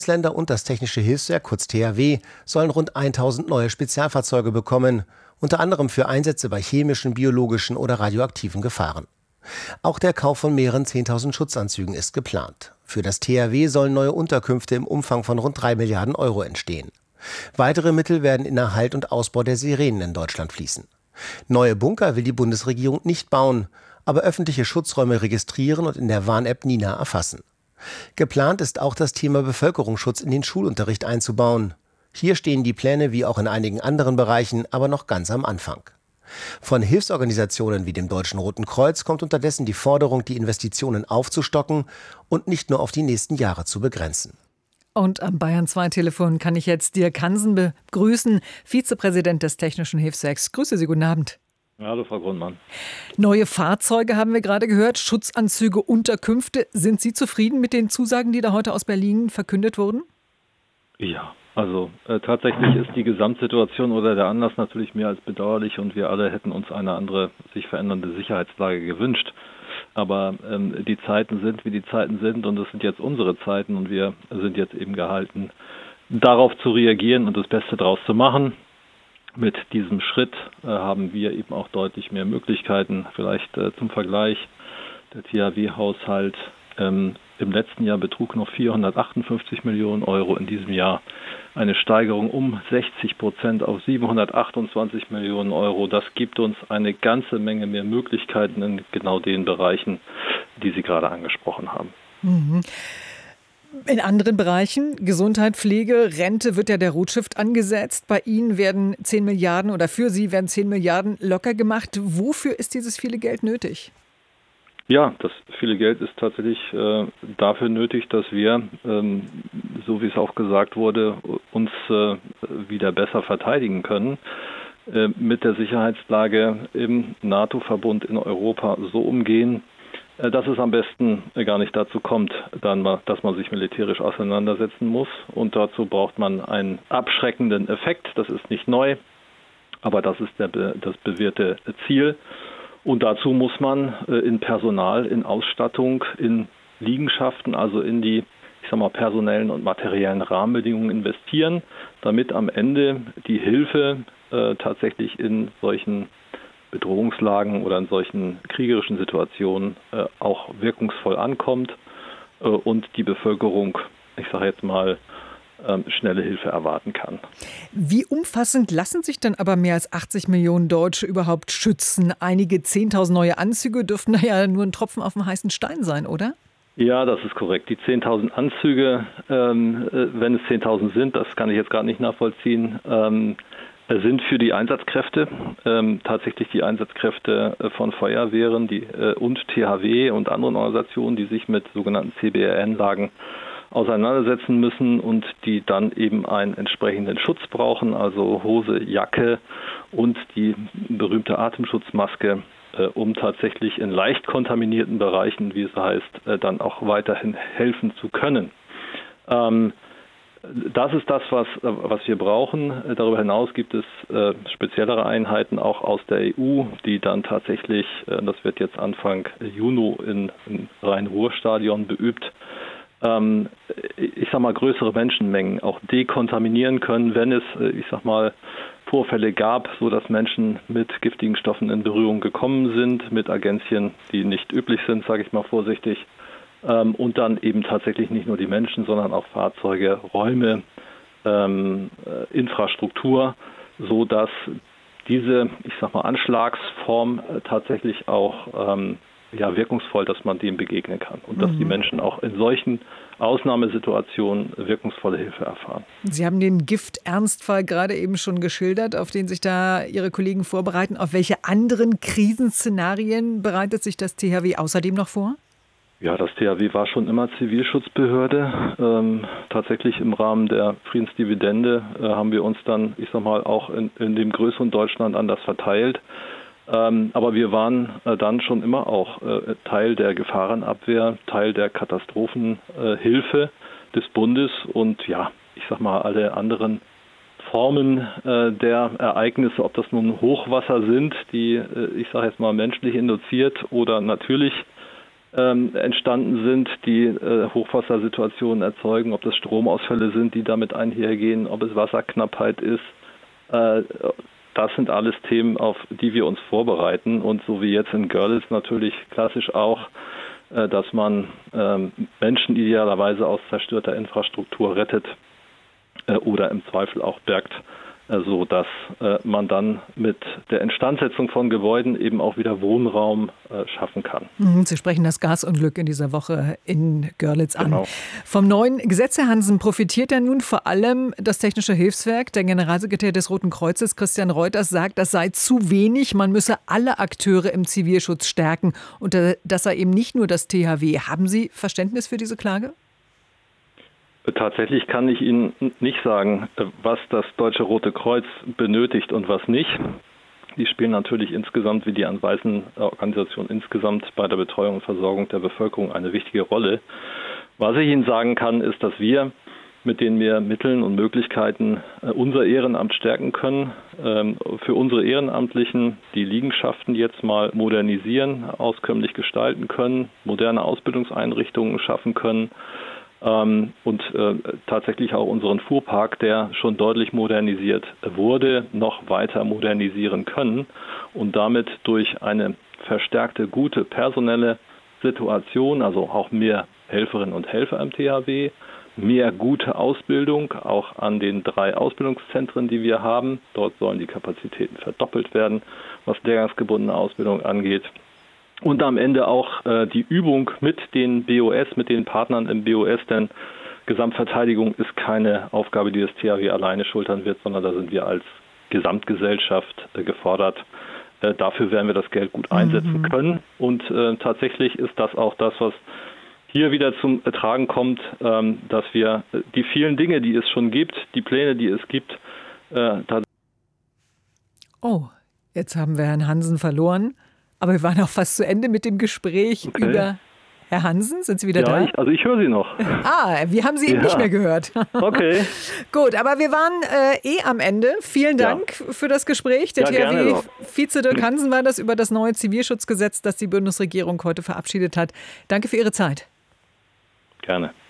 Bundesländer und das Technische Hilfswerk, kurz THW, sollen rund 1000 neue Spezialfahrzeuge bekommen, unter anderem für Einsätze bei chemischen, biologischen oder radioaktiven Gefahren. Auch der Kauf von mehreren 10.000 Schutzanzügen ist geplant. Für das THW sollen neue Unterkünfte im Umfang von rund 3 Milliarden Euro entstehen. Weitere Mittel werden in Erhalt und Ausbau der Sirenen in Deutschland fließen. Neue Bunker will die Bundesregierung nicht bauen, aber öffentliche Schutzräume registrieren und in der Warn-App Nina erfassen. Geplant ist auch das Thema Bevölkerungsschutz in den Schulunterricht einzubauen. Hier stehen die Pläne wie auch in einigen anderen Bereichen aber noch ganz am Anfang. Von Hilfsorganisationen wie dem Deutschen Roten Kreuz kommt unterdessen die Forderung, die Investitionen aufzustocken und nicht nur auf die nächsten Jahre zu begrenzen. Und am Bayern-2-Telefon kann ich jetzt Dirk Hansen begrüßen, Vizepräsident des Technischen Hilfswerks. Grüße Sie, guten Abend. Hallo, Frau Grundmann. Neue Fahrzeuge haben wir gerade gehört, Schutzanzüge, Unterkünfte. Sind Sie zufrieden mit den Zusagen, die da heute aus Berlin verkündet wurden? Ja, also tatsächlich ist die Gesamtsituation oder der Anlass natürlich mehr als bedauerlich und wir alle hätten uns eine andere, sich verändernde Sicherheitslage gewünscht. Aber die Zeiten sind, wie die Zeiten sind und es sind jetzt unsere Zeiten und wir sind jetzt eben gehalten, darauf zu reagieren und das Beste draus zu machen. Mit diesem Schritt haben wir eben auch deutlich mehr Möglichkeiten. Vielleicht zum Vergleich, der THW-Haushalt im letzten Jahr betrug noch 458 Millionen Euro, in diesem Jahr eine Steigerung um 60% auf 728 Millionen Euro. Das gibt uns eine ganze Menge mehr Möglichkeiten in genau den Bereichen, die Sie gerade angesprochen haben. Mhm. In anderen Bereichen, Gesundheit, Pflege, Rente, wird ja der Rotstift angesetzt. Bei Ihnen werden 10 Milliarden oder für Sie werden 10 Milliarden locker gemacht. Wofür ist dieses viele Geld nötig? Ja, das viele Geld ist tatsächlich dafür nötig, dass wir, so wie es auch gesagt wurde, uns wieder besser verteidigen können. Mit der Sicherheitslage im NATO-Verbund in Europa so umgehen, dass es am besten gar nicht dazu kommt, dass man sich militärisch auseinandersetzen muss. Und dazu braucht man einen abschreckenden Effekt. Das ist nicht neu, aber das ist das bewährte Ziel. Und dazu muss man in Personal, in Ausstattung, in Liegenschaften, also in die, personellen und materiellen Rahmenbedingungen investieren, damit am Ende die Hilfe tatsächlich in solchen Bedrohungslagen oder in solchen kriegerischen Situationen auch wirkungsvoll ankommt und die Bevölkerung, schnelle Hilfe erwarten kann. Wie umfassend lassen sich dann aber mehr als 80 Millionen Deutsche überhaupt schützen? Einige 10.000 neue Anzüge dürften ja nur ein Tropfen auf dem heißen Stein sein, oder? Ja, das ist korrekt. Die 10.000 Anzüge, wenn es 10.000 sind, das kann ich jetzt gerade nicht nachvollziehen, sind für die Einsatzkräfte, tatsächlich die Einsatzkräfte von Feuerwehren und THW und anderen Organisationen, die sich mit sogenannten CBRN-Lagen auseinandersetzen müssen und die dann eben einen entsprechenden Schutz brauchen, also Hose, Jacke und die berühmte Atemschutzmaske, um tatsächlich in leicht kontaminierten Bereichen, wie es heißt, dann auch weiterhin helfen zu können. Das ist das, was wir brauchen. Darüber hinaus gibt es speziellere Einheiten auch aus der EU, die dann tatsächlich, das wird jetzt Anfang Juni im Rhein-Ruhr-Stadion beübt, größere Menschenmengen auch dekontaminieren können, wenn es, Vorfälle gab, so dass Menschen mit giftigen Stoffen in Berührung gekommen sind, mit Agenzien, die nicht üblich sind, sage ich mal vorsichtig. Und dann eben tatsächlich nicht nur die Menschen, sondern auch Fahrzeuge, Räume, Infrastruktur, so dass diese, Anschlagsform tatsächlich auch wirkungsvoll, dass man dem begegnen kann und dass die Menschen auch in solchen Ausnahmesituationen wirkungsvolle Hilfe erfahren. Sie haben den Gift-Ernstfall gerade eben schon geschildert, auf den sich da Ihre Kollegen vorbereiten. Auf welche anderen Krisenszenarien bereitet sich das THW außerdem noch vor? Ja, das THW war schon immer Zivilschutzbehörde. Tatsächlich im Rahmen der Friedensdividende haben wir uns dann, auch in dem größeren Deutschland anders verteilt. Aber wir waren dann schon immer auch Teil der Gefahrenabwehr, Teil der Katastrophenhilfe des Bundes und alle anderen Formen der Ereignisse, ob das nun Hochwasser sind, die, menschlich induziert oder natürlich entstanden sind, die Hochwassersituationen erzeugen, ob das Stromausfälle sind, die damit einhergehen, ob es Wasserknappheit ist. Das sind alles Themen, auf die wir uns vorbereiten. Und so wie jetzt in Görlitz natürlich klassisch auch, dass man Menschen idealerweise aus zerstörter Infrastruktur rettet oder im Zweifel auch bergt, so dass man dann mit der Instandsetzung von Gebäuden eben auch wieder Wohnraum schaffen kann. Sie sprechen das Gasunglück in dieser Woche in Görlitz an. Genau. Vom neuen Gesetz, Herr Hansen, profitiert ja nun vor allem das Technische Hilfswerk. Der Generalsekretär des Roten Kreuzes, Christian Reuters, sagt, das sei zu wenig. Man müsse alle Akteure im Zivilschutz stärken. Und das sei eben nicht nur das THW. Haben Sie Verständnis für diese Klage? Tatsächlich kann ich Ihnen nicht sagen, was das Deutsche Rote Kreuz benötigt und was nicht. Die spielen natürlich insgesamt, wie die Anwaisenorganisationen insgesamt, bei der Betreuung und Versorgung der Bevölkerung eine wichtige Rolle. Was ich Ihnen sagen kann, ist, dass wir mit den mehr Mitteln und Möglichkeiten unser Ehrenamt stärken können, für unsere Ehrenamtlichen die Liegenschaften jetzt mal modernisieren, auskömmlich gestalten können, moderne Ausbildungseinrichtungen schaffen können, und tatsächlich auch unseren Fuhrpark, der schon deutlich modernisiert wurde, noch weiter modernisieren können und damit durch eine verstärkte, gute personelle Situation, also auch mehr Helferinnen und Helfer im THW, mehr gute Ausbildung, auch an den 3 Ausbildungszentren, die wir haben. Dort sollen die Kapazitäten verdoppelt werden, was lehrgangsgebundene Ausbildung angeht. Und am Ende auch die Übung mit den BOS, mit den Partnern im BOS, denn Gesamtverteidigung ist keine Aufgabe, die das THW alleine schultern wird, sondern da sind wir als Gesamtgesellschaft gefordert. Dafür werden wir das Geld gut einsetzen können. Und tatsächlich ist das auch das, was hier wieder zum Tragen kommt, dass wir die vielen Dinge, die es schon gibt, die Pläne, die es gibt, Oh, jetzt haben wir Herrn Hansen verloren. Aber wir waren auch fast zu Ende mit dem Gespräch über... Herr Hansen, sind Sie wieder da? Ich höre Sie noch. Wir haben Sie eben nicht mehr gehört. Okay. Gut, aber wir waren am Ende. Vielen Dank für das Gespräch. Der THW-Vize Dirk Hansen war das über das neue Zivilschutzgesetz, das die Bundesregierung heute verabschiedet hat. Danke für Ihre Zeit. Gerne.